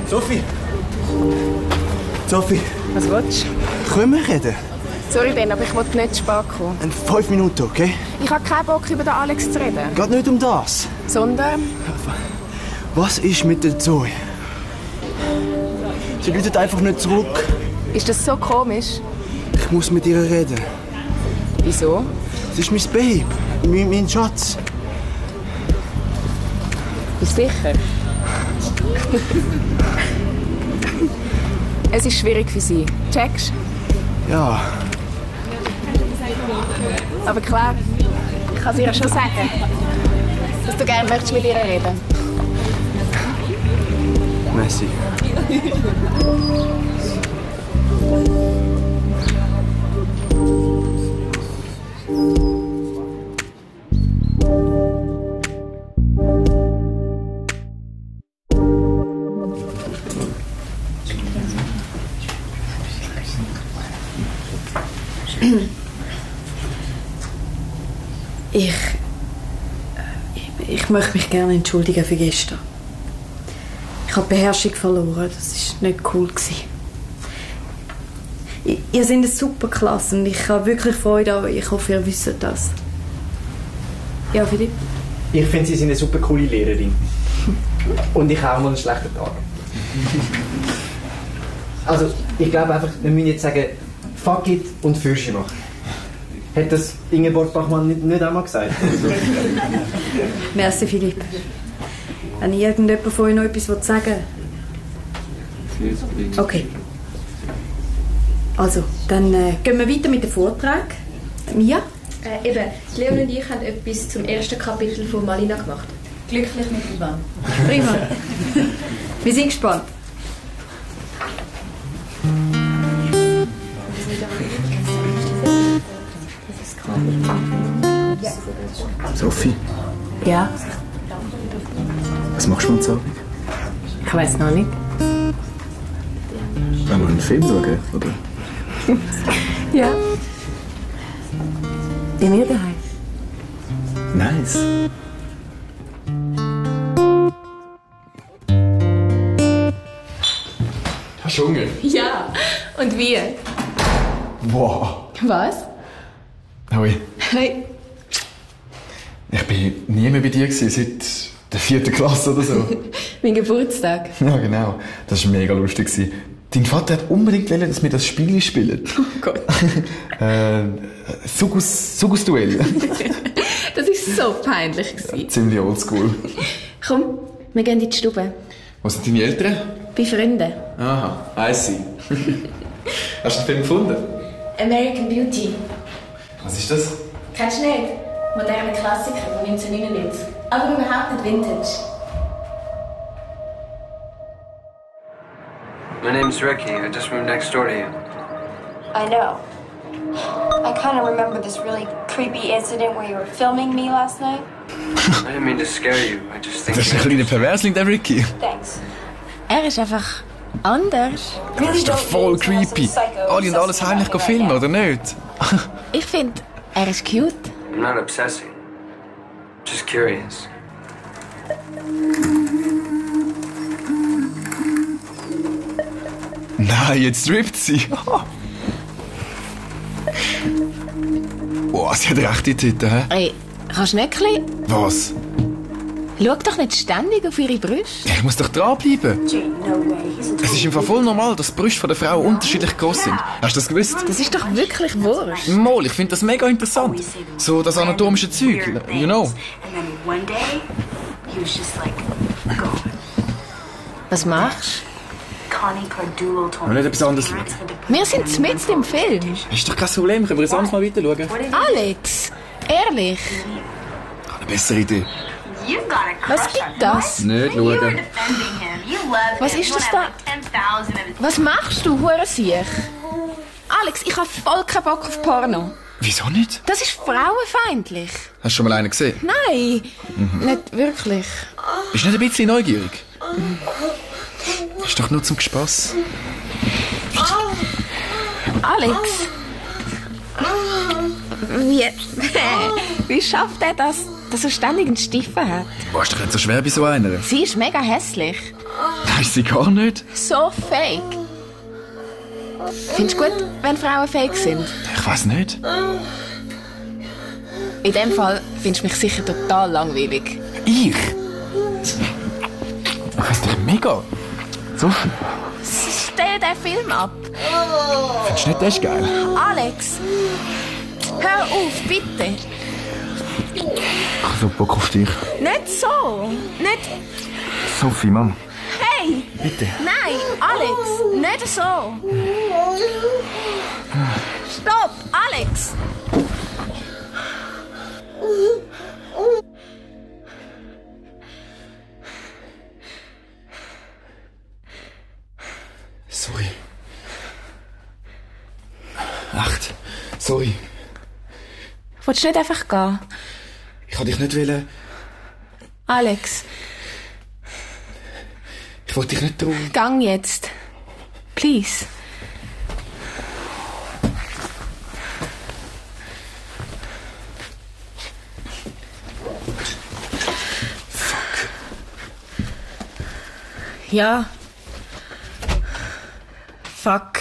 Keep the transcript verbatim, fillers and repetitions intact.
Sophie! Sophie! Was willst du? Können wir reden? Sorry, Ben, aber ich wollte nicht zu spät kommen. In fünf Minuten, okay? Ich habe keinen Bock, über den Alex zu reden. Geht nicht um das. Sondern? Was ist mit der Zoe? Sie läutet einfach nicht zurück. Ist das so komisch? Ich muss mit ihr reden. Wieso? Sie ist mein Babe, mein, mein Schatz. Bist du sicher? Es ist schwierig für sie. Checkst? Ja. Aber klar, ich kann es ihr schon sagen, dass du gerne möchtest mit ihr reden. Merci. Ich, ich, ich möchte mich gerne entschuldigen für gestern. Ich habe die Beherrschung verloren. Das war nicht cool. I- Ihr seid eine super Klasse und ich habe wirklich Freude an euch. Ich hoffe, ihr wisst das. Ja, Philipp? Ich finde, Sie sind eine super coole Lehrerin. Und ich habe auch mal einen schlechten Tag. Also, ich glaube einfach, wir müssen jetzt sagen, fuck it und Fürsche machen. Hat das Ingeborg Bachmann nicht, nicht einmal gesagt? Merci, Philipp. Wenn irgendjemand von euch noch etwas sagen will. Okay. Also, dann äh, gehen wir weiter mit dem Vortrag. Mia? Äh, eben, Leon und ich haben etwas zum ersten Kapitel von Malina gemacht. Glücklich mit Ivan. Prima. Wir sind gespannt. Sophie? Ja? Was machst du am Abend? Ich weiß noch nicht. Wollen wir einen Film schauen, oder? Ja. Bei mir daheim. Nice. Hast du Hunger? Ja. Und wie? Wow. Was? Hoi. Hey. Ich bin nie mehr bei dir gewesen, seit der vierten Klasse oder so. Mein Geburtstag. Ja, genau. Das war mega lustig. Dein Vater hat unbedingt wollen, dass wir das Spiel spielen. Oh Gott. äh, Sugus, Sugus-Duell. Das war so peinlich. Ja, ziemlich oldschool. Komm, wir gehen in die Stube. Wo sind deine Eltern? Bei Freunden. Aha, I see. Hast du den Film gefunden? American Beauty. Was ist das? Kennst du nicht? Moderne Klassiker von neunzehnhundertneunundneunzig. Aber überhaupt nicht Vintage. My name's Ricky. I just moved next door to you. I know. I kind of remember this really creepy incident where you were filming me last night. I didn't mean to scare you. I just think... Das ist ein kleiner Perversling, der Ricky. Thanks. Er ist einfach anders. Das ist doch voll creepy. Alle und alles heimlich filmen, oder nicht? Ich finde, er ist cute. I'm not obsessing. Just curious. Nein, jetzt strippt sie. Oh, sie hat rechte Titten, hä? Ey, kannst du nicht ein bisschen... Was? Schau doch nicht ständig auf ihre Brüste. Ich muss doch dranbleiben. Es ist im Fall voll normal, dass die Brüste der Frau unterschiedlich groß sind. Hast du das gewusst? Das ist doch wirklich wurscht. Mal, ich finde das mega interessant. So das anatomische Zeug, you know. Was machst du? Nicht etwas anderes schauen. Wir sind mitten im Film. Ist doch kein Problem, können wir jetzt anders mal weiter schauen? Alex, ehrlich. Ich habe eine bessere Idee. Was gibt das? Nicht schauen. Was ist das da? Was machst du, Hurensiech? Alex, ich habe voll keinen Bock auf Porno. Wieso nicht? Das ist frauenfeindlich. Hast du schon mal einen gesehen? Nein, mhm. Nicht wirklich. Bist du nicht ein bisschen neugierig? Ist doch nur zum Spass. Alex. Wie, wie schafft er das, der so ständig einen Stiefel hat. Boah, ist doch nicht so schwer bei so einer. Sie ist mega hässlich. Nein, ist sie gar nicht. So fake. Findest du gut, wenn Frauen fake sind? Ich weiß nicht. In dem Fall findest du mich sicher total langweilig. Ich? Ich finde dich mega. Sophie. Stell den Film ab. Findest du nicht, das ist geil? Alex, hör auf, bitte. Ich habe so Bock auf dich. Nicht so. Nicht... Sophie, Mann. Hey! Bitte. Nein, Alex, nicht so. Stopp, Alex! Sorry. Echt? Sorry. Willst du nicht einfach gehen? Ich wollte dich nicht wollen. Alex, Ich wollte dich nicht trauen. gang jetzt. Please. Fuck. Ja. Fuck.